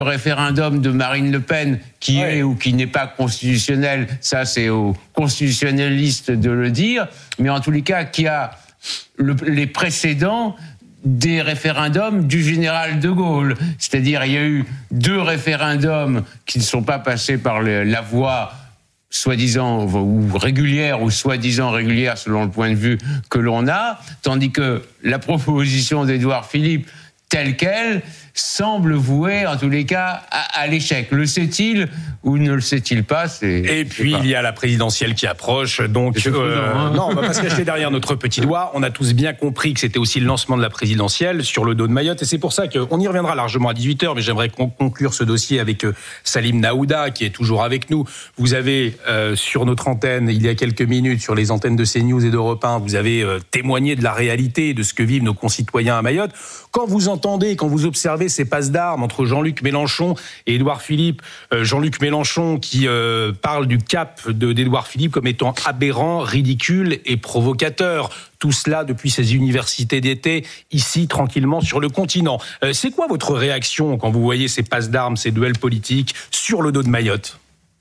Le référendum de Marine Le Pen, qui est ou qui n'est pas constitutionnel, ça c'est aux constitutionnalistes de le dire, mais en tous les cas, qui a les précédents des référendums du général de Gaulle. C'est-à-dire, il y a eu 2 référendums qui ne sont pas passés par la voie soi-disant ou régulière ou soi-disant régulière selon le point de vue que l'on a, tandis que la proposition d'Édouard Philippe telle qu'elle semble vouée, en tous les cas, à l'échec. Le sait-il ou ne le sait-il pas? Et puis, il y a la présidentielle qui approche. Donc, non, on va pas se cacher derrière notre petit doigt. On a tous bien compris que c'était aussi le lancement de la présidentielle sur le dos de Mayotte. Et c'est pour ça qu'on y reviendra largement à 18h. Mais j'aimerais conclure ce dossier avec Salim Naouda, qui est toujours avec nous. Vous avez, sur notre antenne, il y a quelques minutes, sur les antennes de CNews et d'Europe 1, vous avez témoigné de la réalité, de ce que vivent nos concitoyens à Mayotte. Quand vous entendez, quand vous observez ces passes d'armes entre Jean-Luc Mélenchon et Édouard Philippe, Jean-Luc Mélenchon qui parle du cap d'Édouard Philippe comme étant aberrant, ridicule et provocateur. Tout cela depuis ces universités d'été, ici, tranquillement, sur le continent. C'est quoi votre réaction quand vous voyez ces passes d'armes, ces duels politiques sur le dos de Mayotte ?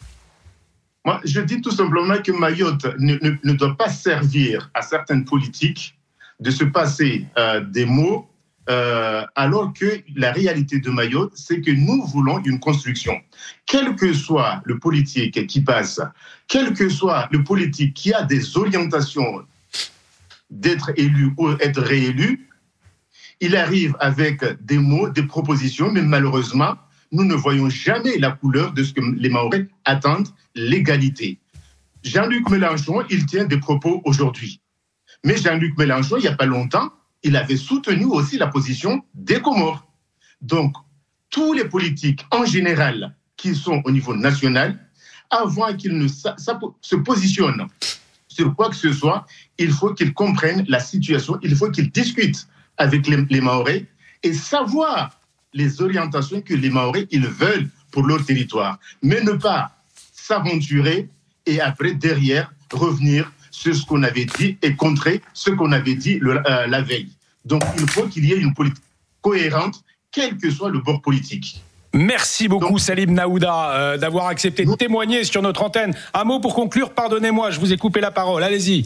Moi, je dis tout simplement que Mayotte ne doit pas servir à certaines politiques de se passer des mots alors que la réalité de Mayotte, c'est que nous voulons une construction. Quel que soit le politique qui passe, quel que soit le politique qui a des orientations d'être élu ou être réélu, il arrive avec des mots, des propositions, mais malheureusement, nous ne voyons jamais la couleur de ce que les Mahorais attendent, l'égalité. Jean-Luc Mélenchon, il tient des propos aujourd'hui. Mais Jean-Luc Mélenchon, il n'y a pas longtemps, il avait soutenu aussi la position des Comores. Donc, tous les politiques en général qui sont au niveau national, avant qu'ils ne se positionnent sur quoi que ce soit, il faut qu'ils comprennent la situation, il faut qu'ils discutent avec les Mahorais et savoir les orientations que les Mahorais ils veulent pour leur territoire. Mais ne pas s'aventurer et après, derrière, revenir sur ce qu'on avait dit et contrer ce qu'on avait dit la veille. Donc, il faut qu'il y ait une politique cohérente, quel que soit le bord politique. Merci beaucoup, Salim Naouda, d'avoir accepté de témoigner sur notre antenne. Un mot pour conclure, pardonnez-moi, je vous ai coupé la parole, allez-y.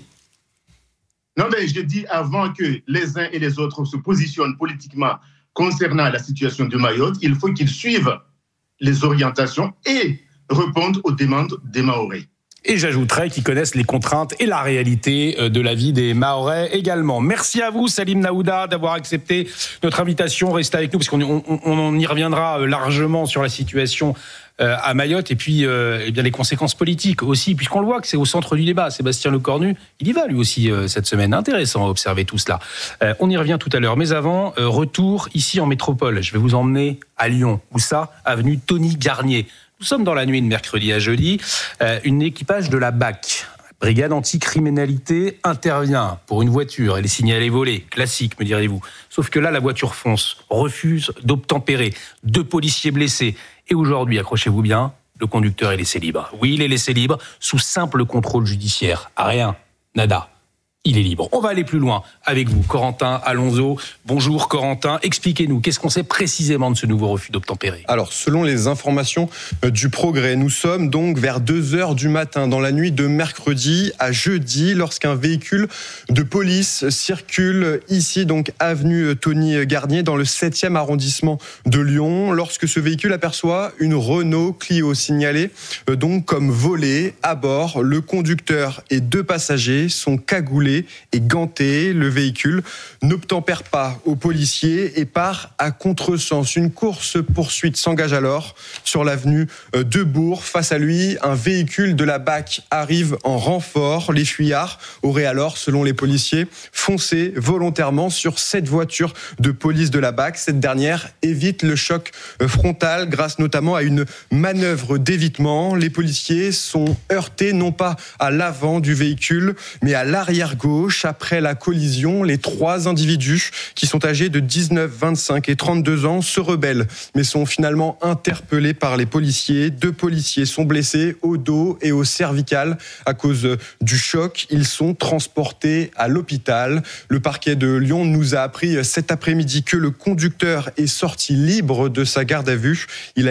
Non, mais je dis avant que les uns et les autres se positionnent politiquement concernant la situation de Mayotte, il faut qu'ils suivent les orientations et répondent aux demandes des Mahorais. Et j'ajouterais qu'ils connaissent les contraintes et la réalité de la vie des Mahorais également. Merci à vous, Salim Naouda, d'avoir accepté notre invitation. Restez avec nous parce qu'on y reviendra largement sur la situation à Mayotte et puis eh bien les conséquences politiques aussi, puisqu'on le voit que c'est au centre du débat. Sébastien Lecornu, il y va lui aussi cette semaine. Intéressant à observer tout cela. On y revient tout à l'heure. Mais avant, retour ici en métropole. Je vais vous emmener à Lyon. Où ça ? Avenue Tony Garnier. Nous sommes dans la nuit de mercredi à jeudi. Une équipage de la BAC, brigade anticriminalité, intervient pour une voiture. Elle est signalée volée. Classique, me direz-vous. Sauf que là, la voiture fonce, refuse d'obtempérer. 2 policiers blessés. Et aujourd'hui, accrochez-vous bien, le conducteur est laissé libre. Oui, il est laissé libre sous simple contrôle judiciaire. Rien, nada. Il est libre. On va aller plus loin avec vous, Corentin Alonso. Bonjour Corentin, expliquez-nous, qu'est-ce qu'on sait précisément de ce nouveau refus d'obtempérer ? Alors, selon les informations du Progrès, nous sommes donc vers 2h du matin, dans la nuit de mercredi à jeudi, lorsqu'un véhicule de police circule ici, donc avenue Tony Garnier, dans le 7e arrondissement de Lyon, lorsque ce véhicule aperçoit une Renault Clio signalée donc comme volée. À bord, le conducteur et 2 passagers sont cagoulés et ganté. Le véhicule n'obtempère pas aux policiers et part à contresens. Une course-poursuite s'engage alors sur l'avenue de Bourg. Face à lui, un véhicule de la BAC arrive en renfort. Les fuyards auraient alors, selon les policiers, foncé volontairement sur cette voiture de police de la BAC. Cette dernière évite le choc frontal grâce notamment à une manœuvre d'évitement. Les policiers sont heurtés non pas à l'avant du véhicule, mais à l'arrière-gauche. Après la collision, les 3 individus qui sont âgés de 19, 25 et 32 ans se rebellent, mais sont finalement interpellés par les policiers. 2 policiers sont blessés au dos et au cervical à cause du choc. Ils sont transportés à l'hôpital. Le parquet de Lyon nous a appris cet après-midi que le conducteur est sorti libre de sa garde à vue. Il a